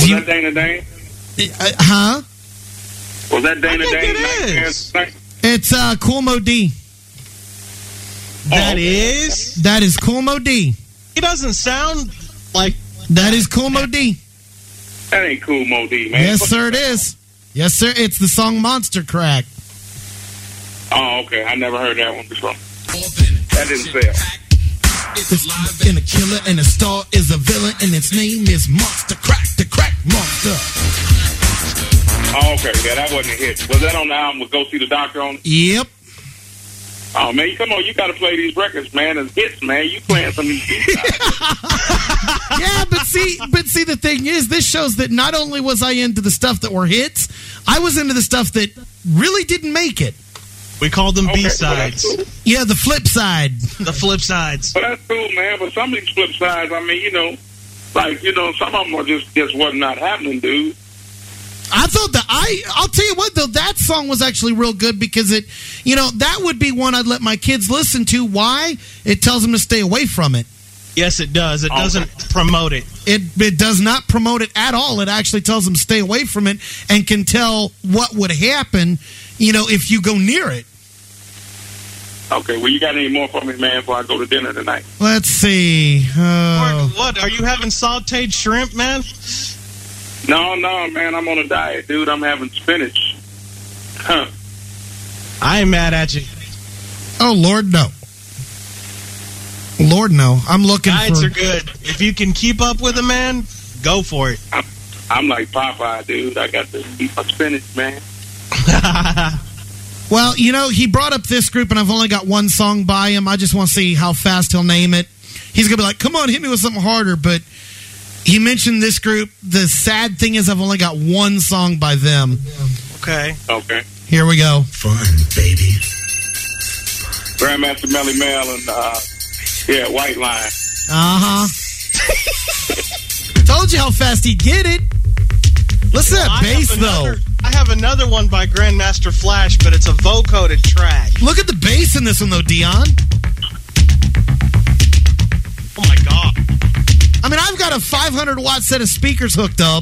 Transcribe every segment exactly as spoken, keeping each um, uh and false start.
Was you, that Dana Dane? Uh, huh? Was that Dana I think Dane? it is. It's uh, Kool Moe Dee. That oh, is? That is Kool Moe Dee. He doesn't sound like... That is Kool Moe Dee. That ain't Kool Moe Dee, man. Yes, sir, it is. Yes, sir. It's the song Monster Crack. Oh, okay. I never heard that one before. That didn't sell. It's in a killer and a star is a villain and its name is Monster Crack, the Crack Monster. Oh, okay. Yeah, that wasn't a hit. Was that on the album with Go See the Doctor on it? Yep. Oh, man, come on. You got to play these records, man, as hits, man. You playing some of these hits. Yeah, but see, but see, the thing is, this shows that not only was I into the stuff that were hits, I was into the stuff that really didn't make it. We called them Okay, B-sides. well, cool. Yeah, the flip side. The flip sides. But that's cool, man. But some of these flip sides, I mean, you know, like, you know, some of them are just, just was not happening, dude. I thought that I, I'll tell you what though, that song was actually real good because it, you know, that would be one I'd let my kids listen to. Why? It tells them to stay away from it. Yes, it does. It doesn't Okay. promote it. It it does not promote it at all. It actually tells them to stay away from it and can tell what would happen, you know, if you go near it. Okay, well, you got any more for me, man, before I go to dinner tonight? Let's see. Uh, What? Are you having sauteed shrimp, man? No, no, man, I'm on a diet, dude. I'm having spinach. Huh. I ain't mad at you. oh, Lord, no. Lord, no. I'm looking Diets for... are good. If you can keep up with a man, go for it. I'm, I'm like Popeye, dude. I got to eat my spinach, man. Well, you know, he brought up this group, and I've only got one song by him. I just want to see how fast he'll name it. He's going to be like, come on, hit me with something harder. But he mentioned this group. The sad thing is I've only got one song by them. Okay. Okay. Here we go. Fun, baby. Grandmaster Melly Mel and, uh, yeah, White Line. Uh-huh. Told you how fast he'd get it. Listen to that I bass, have though. another- I have another one by Grandmaster Flash, but it's a vocoded track. Look at the bass in this one, though, Dion. Oh, my God. I mean, I've got a five hundred watt set of speakers hooked up.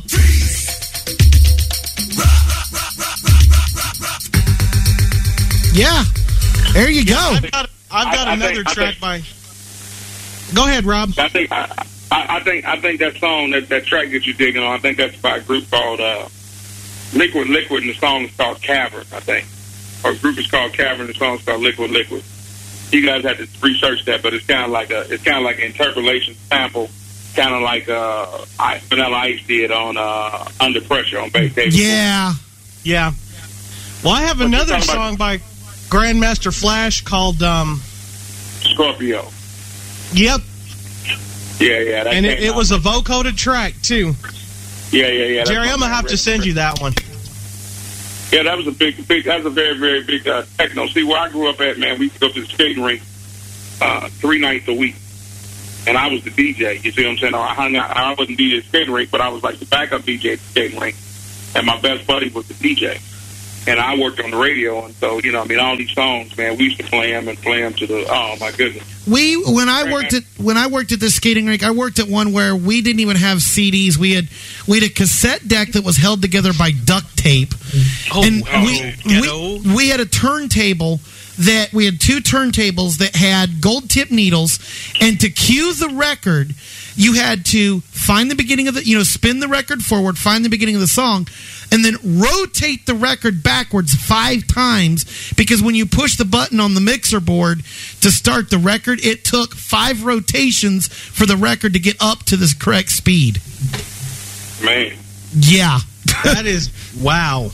Yeah. There you go. I've got, I've got I- I another think- I track think- by... Go ahead, Rob. I think I, I, I think I think that song, that, that track that you're digging on, I think that's by a group called uh, Liquid Liquid, and the song is called Cavern, I think. Or the group is called Cavern, the song is called Liquid Liquid. You guys have to research that, but it's kind of like a it's kind of like an interpolation sample, kind of like uh, I, Vanilla Ice did on uh, Under Pressure on Bass Davis. Yeah. Yeah. Well, I have What you another talking about? song by Grandmaster Flash called, um, Scorpio. yep, Yeah, yeah. That and it, came it out. was a vocoded track, too. Yeah, yeah, yeah. that's Jerry, on I'm going to that have to record. send you that one. Yeah, that was a big, big. That was a very, very big uh, techno. See, where I grew up at, man, we used to go to the skating rink uh, three nights a week, and I was the D J. You see what I'm saying? I hung out. I wasn't D J at the skating rink, but I was like the backup D J at the skating rink, and my best buddy was the D J, and I worked on the radio, and so you know, I mean, all these songs, man, we used to play them and play them to the. Oh my goodness. We when I worked at when I worked at the skating rink, I worked at one where we didn't even have C Ds. We had we had a cassette deck that was held together by duct tape, Oh, and wow. we, Ghetto. we we had a turntable that we had two turntables that had gold tip needles, and to cue the record, you had to find the beginning of the you know spin the record forward, find the beginning of the song, and then rotate the record backwards five times, because when you push the button on the mixer board to start the record, it took five rotations for the record to get up to the correct speed. Man. Yeah. That is, wow.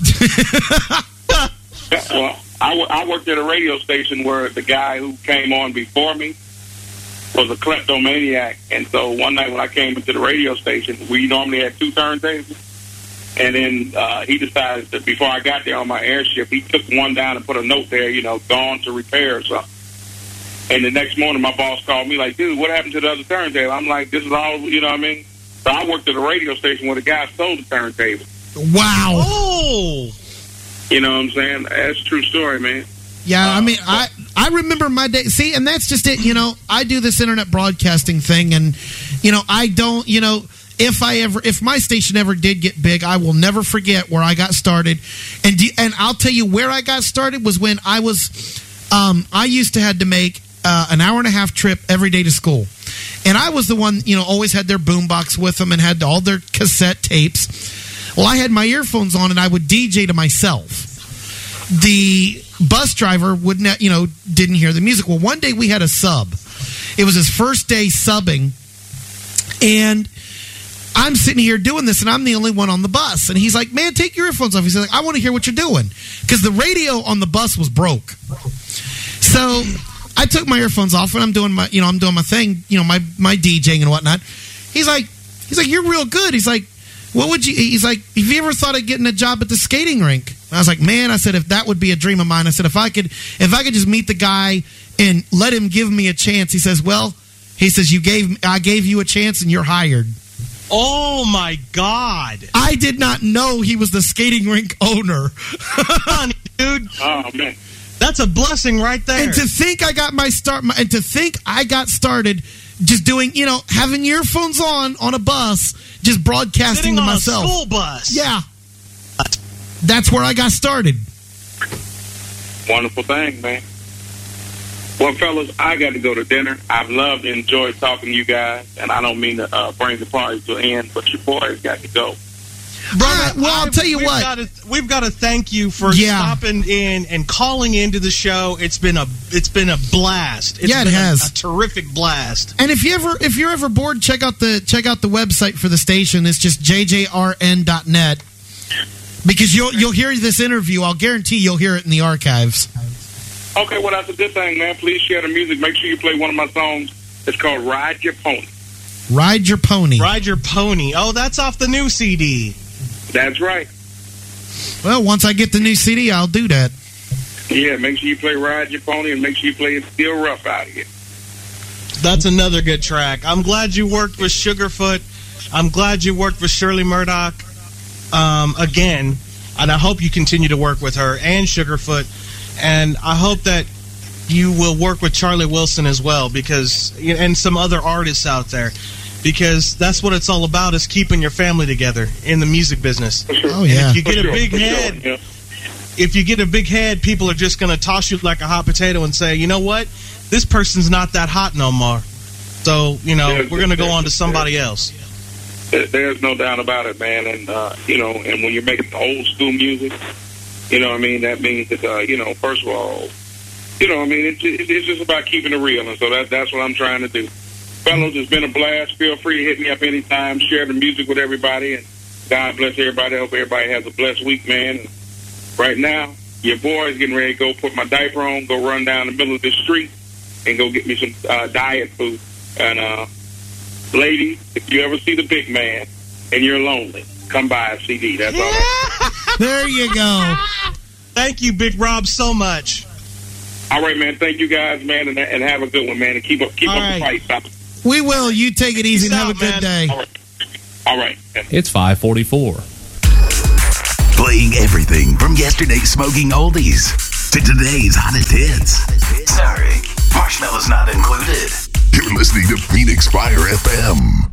Yeah, well, I, w- I worked at a radio station where the guy who came on before me was a kleptomaniac. And so one night when I came into the radio station, we normally had two turntables. And then uh, he decided that before I got there on my airship, he took one down and put a note there, you know, gone to repair or something. And the next morning, my boss called me like, dude, what happened to the other turntable? I'm like, this is all, you know what I mean? So I worked at a radio station where the guy sold the turntable. Wow. Oh. You know what I'm saying? That's a true story, man. Yeah, I mean, I I remember my day. See, and that's just it. You know, I do this internet broadcasting thing, and you know, I don't. You know, if I ever, if my station ever did get big, I will never forget where I got started. And do, and I'll tell you where I got started was when I was, um, I used to had to make uh, an hour and a half trip every day to school. And I was the one, you know, always had their boombox with them and had all their cassette tapes. Well, I had my earphones on and I would D J to myself. The bus driver wouldn't, you know, didn't hear the music. Well, one day we had a sub. It was his first day subbing. And I'm sitting here doing this, and I'm the only one on the bus. And he's like, man, take your earphones off. He's like, I want to hear what you're doing. Because the radio on the bus was broke. So I took my earphones off, and I'm doing my, you know, I'm doing my thing, you know, my, my DJing and whatnot. He's like, he's like, you're real good. He's like, what would you, he's like, have you ever thought of getting a job at the skating rink? I was like, man, I said, if that would be a dream of mine, I said, if I could, if I could just meet the guy and let him give me a chance. He says, well, he says, you gave, I gave you a chance and you're hired. Oh my God. I did not know he was the skating rink owner. Funny, dude. Oh, man. That's a blessing right there. And to think I got my start, and to think I got started just doing, you know, having earphones on on a bus, just broadcasting Sitting to on myself. A school bus. Yeah. That's where I got started. Wonderful thing, man. Well, fellas, I got to go to dinner. I've loved and enjoyed talking to you guys, and I don't mean to uh, bring the party to an end, but your boys got to go. Brother, well, I'll tell you we've what. Gotta, we've got to thank you for Yeah. stopping in and calling into the show. It's been a it's been a blast. It's Yeah, it been has. A, a terrific blast. And if you ever if you're ever bored, check out the check out the website for the station. It's just j j r n dot net. Because you'll you'll hear this interview. I'll guarantee you'll hear it in the archives. Okay, well, that's a good thing, man. Please share the music. Make sure you play one of my songs. It's called Ride Your Pony. Ride Your Pony. Ride Your Pony. Oh, that's off the new C D. That's right. Well, once I get the new C D, I'll do that. Yeah, make sure you play Ride Your Pony, and make sure you play It's Still Rough Out Here. That's another good track. I'm glad you worked with Sugarfoot. I'm glad you worked with Shirley Murdoch um, again, and I hope you continue to work with her and Sugarfoot. And I hope that you will work with Charlie Wilson as well, because and some other artists out there, because that's what it's all about, is keeping your family together in the music business. For sure. Oh, yeah. And if you get For a sure, big for sure, head, yeah. if you get a big head, people are just going to toss you like a hot potato and say, you know what, this person's not that hot no more. So, you know, There's- we're going to go there's- on to somebody else. There- There's no doubt about it, man. And, uh, you know, and when you're making old school music, you know what I mean, that means that, uh, you know, first of all, you know, I mean, it's, it's just about keeping it real. And so that, that's what I'm trying to do. Fellows, it's been a blast. Feel free to hit me up anytime. Share the music with everybody. And God bless everybody. I hope everybody has a blessed week, man. And right now, your boy's getting ready to go put my diaper on, go run down the middle of the street, and go get me some uh, diet food. And, uh, ladies, if you ever see the big man and you're lonely, come buy a C D. That's all. I- There you go. Thank you, Big Rob, so much. all right, man. Thank you guys, man, and, and have a good one, man. And keep up, keep All up right. the fight. We will. You take it easy Peace and have out, a good man. day. All right. All right. It's five forty-four. Playing everything from yesterday's smoking oldies to today's hottest hits. Sorry, Marshmallow's not included. You're listening to Phoenix Fire F M.